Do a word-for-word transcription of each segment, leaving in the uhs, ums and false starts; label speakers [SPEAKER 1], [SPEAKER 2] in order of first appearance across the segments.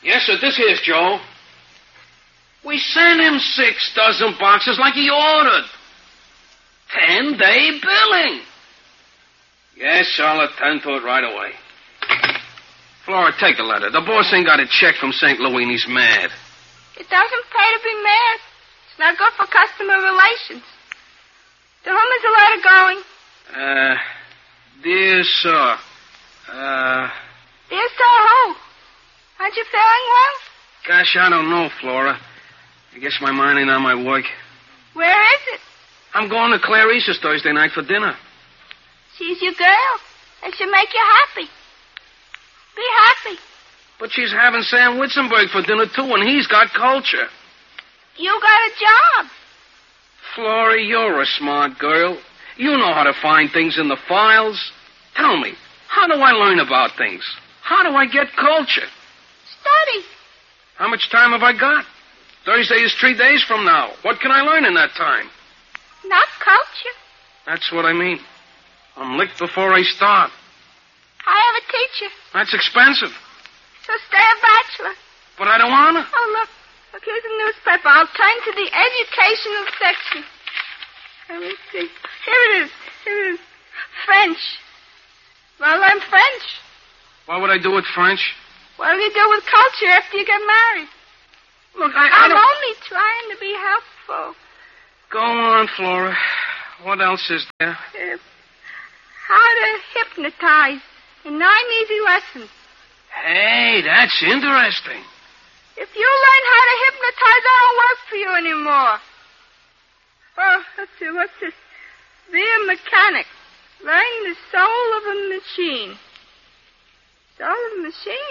[SPEAKER 1] Yes, sir, this here's Joe. We sent him six dozen boxes like he ordered. Ten-day billing. Yes, I'll attend to it right away. Flora, take the letter. The boss ain't got a check from Saint Louis and he's mad.
[SPEAKER 2] It doesn't pay to be mad. It's not good for customer relations. To whom is the letter going?
[SPEAKER 1] Uh, dear sir, uh...
[SPEAKER 2] Dear sir who? Aren't you feeling well?
[SPEAKER 1] Gosh, I don't know, Flora. I guess my mind ain't on my work.
[SPEAKER 2] Where is it?
[SPEAKER 1] I'm going to Clarice's Thursday night for dinner.
[SPEAKER 2] She's your girl. It should make you happy. Be happy.
[SPEAKER 1] But she's having Sam Witzenberg for dinner, too, and he's got culture.
[SPEAKER 2] You got a job.
[SPEAKER 1] Flora, you're a smart girl. You know how to find things in the files. Tell me, how do I learn about things? How do I get culture?
[SPEAKER 2] Study.
[SPEAKER 1] How much time have I got? Thursday is three days from now. What can I learn in that time?
[SPEAKER 2] Not culture.
[SPEAKER 1] That's what I mean. I'm licked before I start.
[SPEAKER 2] I have a teacher.
[SPEAKER 1] That's expensive.
[SPEAKER 2] So stay a bachelor.
[SPEAKER 1] But I don't want to.
[SPEAKER 2] Oh, look. Look, here's a newspaper. I'll turn to the educational section. Let me see. Here it is. Here it is. French. Well, learn French.
[SPEAKER 1] What would I do with French?
[SPEAKER 2] What do you do with culture after you get married?
[SPEAKER 1] Look, I, I
[SPEAKER 2] I'm
[SPEAKER 1] don't...
[SPEAKER 2] only trying to be helpful.
[SPEAKER 1] Go on, Flora. What else is there?
[SPEAKER 2] Uh, how to hypnotize in nine easy lessons.
[SPEAKER 1] Hey, that's interesting.
[SPEAKER 2] If you learn how to hypnotize, I don't work for you anymore. Oh, let's see, what's this? Be a mechanic. Learn the soul of a machine. Soul of a machine?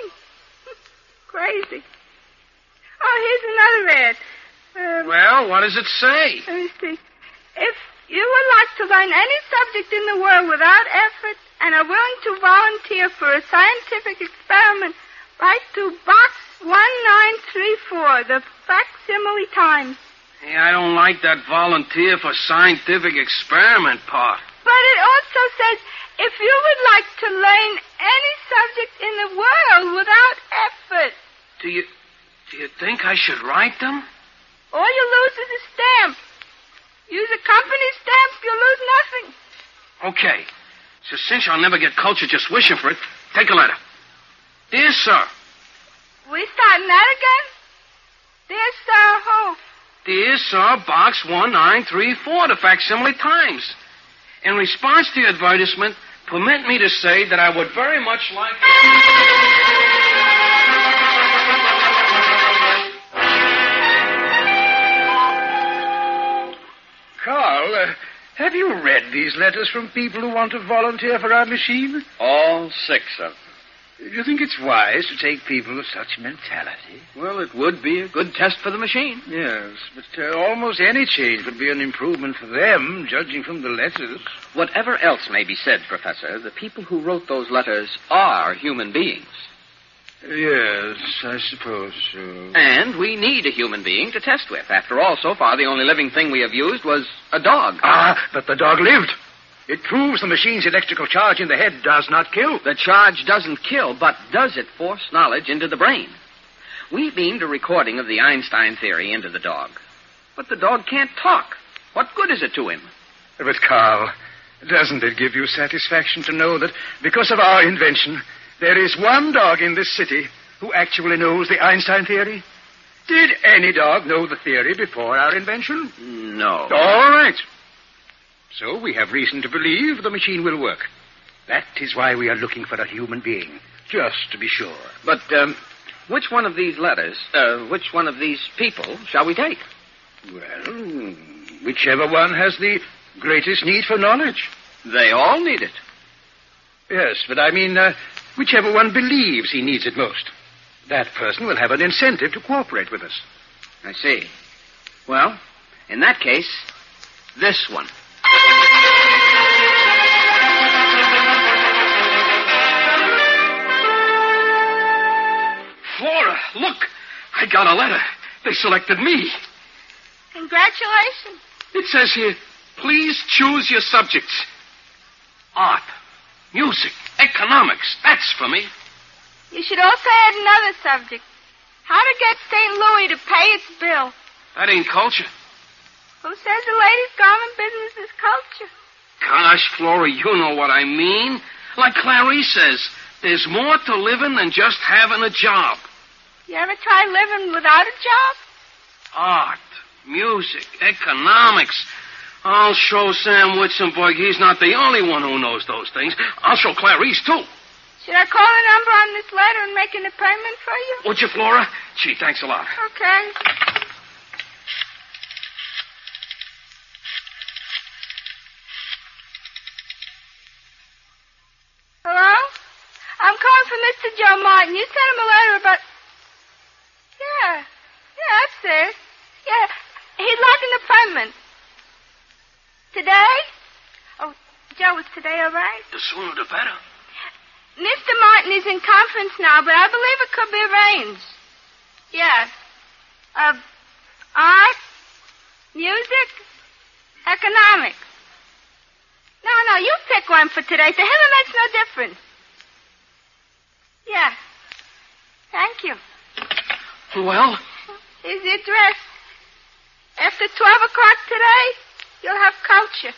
[SPEAKER 2] Crazy. Oh, here's another ad. Um,
[SPEAKER 1] well, what does it say?
[SPEAKER 2] Let me see. If you would like to learn any subject in the world without effort and are willing to volunteer for a scientific experiment, write to Box one nine three four, the Facsimile Times.
[SPEAKER 1] Hey, I don't like that volunteer for scientific experiment part.
[SPEAKER 2] But it also says, if you would like to learn any subject in the world without effort.
[SPEAKER 1] Do you, do you think I should write them?
[SPEAKER 2] All you lose is a stamp. Use a company stamp, you lose nothing.
[SPEAKER 1] Okay. So since I'll never get culture just wishing for it, take a letter. Dear sir.
[SPEAKER 2] We starting that again? Dear sir who?
[SPEAKER 1] Dear sir, Box one nine three four, the Facsimile Times. In response to your advertisement, permit me to say that I would very much like to...
[SPEAKER 3] Carl, uh, have you read these letters from people who want to volunteer for our machine?
[SPEAKER 4] All six of them.
[SPEAKER 3] Do you think it's wise to take people of such mentality?
[SPEAKER 4] Well, it would be a good test for the machine.
[SPEAKER 3] Yes, but uh, almost any change would be an improvement for them, judging from the letters.
[SPEAKER 4] Whatever else may be said, Professor, the people who wrote those letters are human beings.
[SPEAKER 3] Yes, I suppose so.
[SPEAKER 4] And we need a human being to test with. After all, so far, the only living thing we have used was a dog.
[SPEAKER 3] Ah, but the dog lived. It proves the machine's electrical charge in the head does not kill.
[SPEAKER 4] The charge doesn't kill, but does it force knowledge into the brain? We beamed a recording of the Einstein theory into the dog. But the dog can't talk. What good is it to him?
[SPEAKER 3] But, Carl, doesn't it give you satisfaction to know that because of our invention, there is one dog in this city who actually knows the Einstein theory? Did any dog know the theory before our invention?
[SPEAKER 4] No.
[SPEAKER 3] All right. So we have reason to believe the machine will work. That is why we are looking for a human being, just to be sure.
[SPEAKER 4] But, um, which one of these letters, uh, which one of these people shall we take?
[SPEAKER 3] Well, whichever one has the greatest need for knowledge.
[SPEAKER 4] They all need it.
[SPEAKER 3] Yes, but I mean, uh, whichever one believes he needs it most. That person will have an incentive to cooperate with us.
[SPEAKER 4] I see. Well, in that case, this one.
[SPEAKER 1] Flora, look. I got a letter. They selected me.
[SPEAKER 2] Congratulations.
[SPEAKER 1] It says here, please choose your subjects. Art, music, economics. That's for me.
[SPEAKER 2] You should also add another subject. How to get Saint Louis to pay its bill.
[SPEAKER 1] That ain't culture.
[SPEAKER 2] Who says the ladies' garment business is culture?
[SPEAKER 1] Gosh, Flora, you know what I mean. Like Clarice says, there's more to living than just having a job.
[SPEAKER 2] You ever try living without a job?
[SPEAKER 1] Art, music, economics. I'll show Sam Witzenberg he's not the only one who knows those things. I'll show Clarice, too.
[SPEAKER 2] Should I call the number on this letter and make an appointment for you?
[SPEAKER 1] Would you, Flora? Gee, thanks a lot.
[SPEAKER 2] Okay. Hello? I'm calling for Mister Joe Martin. You sent him a letter about... Yeah. Yeah, that's it. Yeah. He'd like an appointment. Today? Oh, Joe, is today all right?
[SPEAKER 1] The sooner the better.
[SPEAKER 2] Mister Martin is in conference now, but I believe it could be arranged. Yes. Uh, art, music, economics. No, no, you pick one for today. To him it makes no difference. Yeah. Thank you.
[SPEAKER 1] Well?
[SPEAKER 2] Here's the address. After twelve o'clock today, you'll have culture.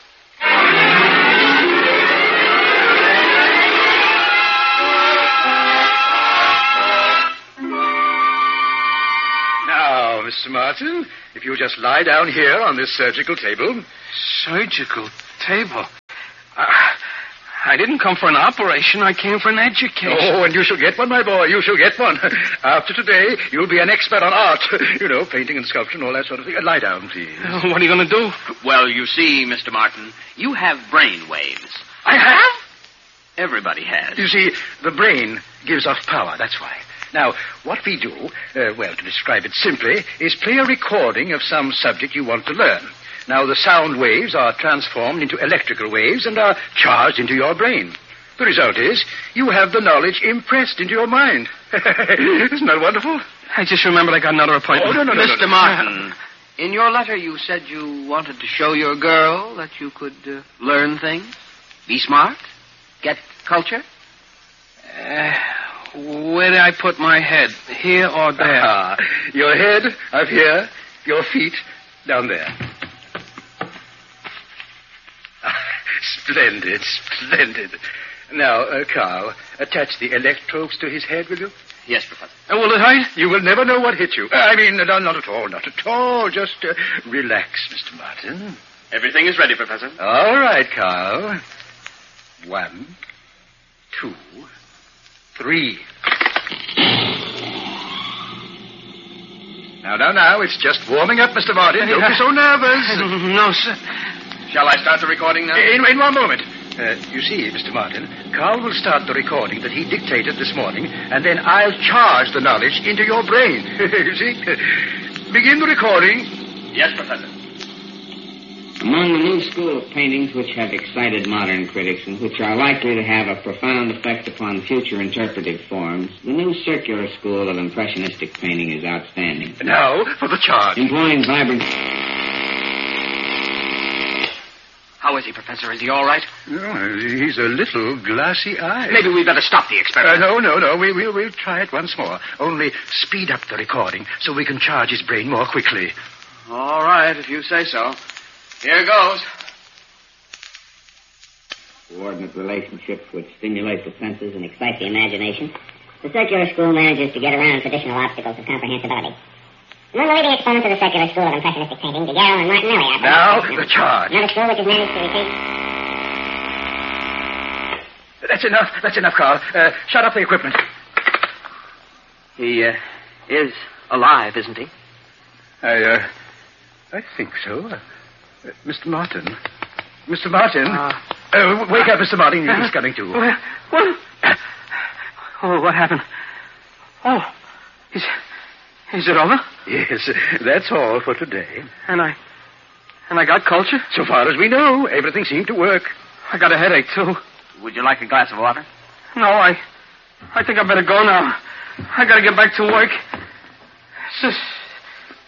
[SPEAKER 3] Now, Mister Martin, if you'll just lie down here on this surgical table.
[SPEAKER 1] Surgical table? Uh, I didn't come for an operation. I came for an education.
[SPEAKER 3] Oh, and you shall get one, my boy. You shall get one. After today, you'll be an expert on art. You know, painting and sculpture and all that sort of thing. Uh, lie down, please.
[SPEAKER 1] Uh, what are you going to do?
[SPEAKER 4] Well, you see, Mister Martin, you have brain waves.
[SPEAKER 1] I have?
[SPEAKER 4] Everybody has.
[SPEAKER 3] You see, the brain gives off power, that's why. Now, what we do, uh, well, to describe it simply, is play a recording of some subject you want to learn. Now, the sound waves are transformed into electrical waves and are charged into your brain. The result is you have the knowledge impressed into your mind. Isn't that wonderful?
[SPEAKER 1] I just remembered I got another appointment.
[SPEAKER 3] Oh, no, no, no,
[SPEAKER 4] Mister
[SPEAKER 3] no, no.
[SPEAKER 4] Martin, in your letter you said you wanted to show your girl that you could uh, learn things, be smart, get culture.
[SPEAKER 1] Uh, where did I put my head? Here or there?
[SPEAKER 3] Ah, your head up here, your feet down there. Splendid, splendid. Now, uh, Carl, attach the electrodes to his head, will you?
[SPEAKER 4] Yes, Professor.
[SPEAKER 1] Uh, will it hurt?
[SPEAKER 3] You will never know what hit you. Uh, I mean, uh, no, not at all, not at all. Just uh, relax, Mister Martin.
[SPEAKER 4] Everything is ready, Professor.
[SPEAKER 3] All right, Carl. One, two, three. Now, now, now, it's just warming up, Mister Martin. Don't be so nervous.
[SPEAKER 1] No, sir.
[SPEAKER 4] Shall I start the recording now?
[SPEAKER 3] In, in one moment. Uh, you see, Mister Martin, Carl will start the recording that he dictated this morning, and then I'll charge the knowledge into your brain. You see? Begin the recording.
[SPEAKER 4] Yes, Professor.
[SPEAKER 5] Among the new school of paintings which have excited modern critics and which are likely to have a profound effect upon future interpretive forms, the new circular school of impressionistic painting is outstanding.
[SPEAKER 3] Now, for the charge.
[SPEAKER 5] Employing vibrant...
[SPEAKER 4] How is he, Professor? Is he all right?
[SPEAKER 3] Oh, he's a little glassy-eyed.
[SPEAKER 4] Maybe we'd better stop the
[SPEAKER 3] Uh,
[SPEAKER 4] experiment.
[SPEAKER 3] no, no, no. We, we'll, we'll try it once more. Only speed up the recording so we can charge his brain more quickly.
[SPEAKER 4] All right, if you say so. Here goes.
[SPEAKER 5] Coordinate relationships which stimulate the senses and excite the imagination. The circular school manages to get around traditional obstacles of comprehensibility. Among the leading exponents of the circular school of impressionistic painting, Daguerre and Martinelli are...
[SPEAKER 3] Now, the charge.
[SPEAKER 5] Another school which has managed to repeat...
[SPEAKER 3] That's enough. That's enough, Carl. Uh, shut up the equipment.
[SPEAKER 4] He uh, is alive, isn't he?
[SPEAKER 3] I, uh, I think so. Uh, uh, Mister Martin. Mister Martin.
[SPEAKER 1] Uh,
[SPEAKER 3] uh, wake up, Mister Martin. He's coming to.
[SPEAKER 1] What? What? Oh, what happened? Oh, is, is it over?
[SPEAKER 3] Yes, that's all for today.
[SPEAKER 1] And I, and I got culture?
[SPEAKER 3] So far as we know, everything seemed to work.
[SPEAKER 1] I got a headache, too.
[SPEAKER 4] Would you like a glass of water?
[SPEAKER 1] No, I, I think I better go now. I gotta get back to work. Sis.